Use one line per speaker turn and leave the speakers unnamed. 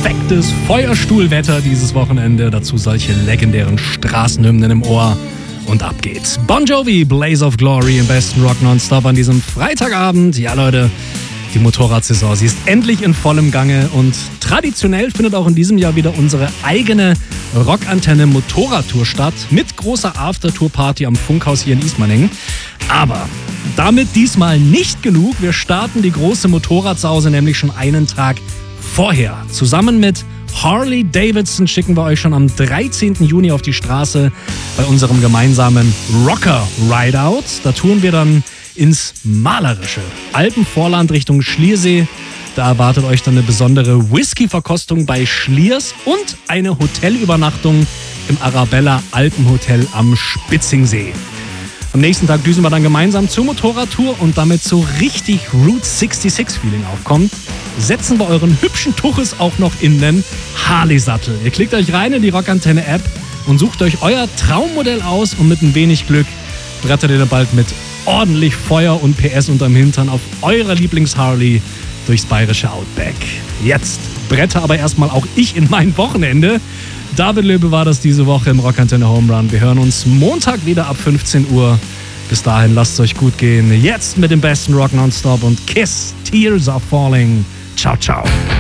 perfektes Feuerstuhlwetter dieses Wochenende. Dazu solche legendären Straßenhymnen im Ohr. Und ab geht's. Bon Jovi, Blaze of Glory im besten Rock Nonstop an diesem Freitagabend. Ja, Leute, die Motorradsaison, sie ist endlich in vollem Gange. Und traditionell findet auch in diesem Jahr wieder unsere eigene Rockantenne Motorradtour statt. Mit großer Aftertour-Party am Funkhaus hier in Ismaning. Aber damit diesmal nicht genug. Wir starten die große Motorradsause nämlich schon einen Tag vorher. Zusammen mit Harley Davidson schicken wir euch schon am 13. Juni auf die Straße bei unserem gemeinsamen Rocker Rideout. Da touren wir dann ins malerische Alpenvorland Richtung Schliersee. Da erwartet euch dann eine besondere Whisky-Verkostung bei Schliers und eine Hotelübernachtung im Arabella Alpenhotel am Spitzingsee. Am nächsten Tag düsen wir dann gemeinsam zur Motorradtour und damit so richtig Route 66-Feeling aufkommt, setzen wir euren hübschen Tuches auch noch in den Harley-Sattel. Ihr klickt euch rein in die Rockantenne-App und sucht euch euer Traummodell aus und mit ein wenig Glück brettert ihr dann bald mit ordentlich Feuer und PS unterm Hintern auf eurer Lieblings-Harley durchs bayerische Outback. Jetzt bretter aber erstmal auch ich in mein Wochenende. David Löbe war das diese Woche im Rockantenne Home Run. Wir hören uns Montag wieder ab 15 Uhr. Bis dahin lasst es euch gut gehen. Jetzt mit dem besten Rock Nonstop und Kiss, Tears Are Falling. Ciao, ciao.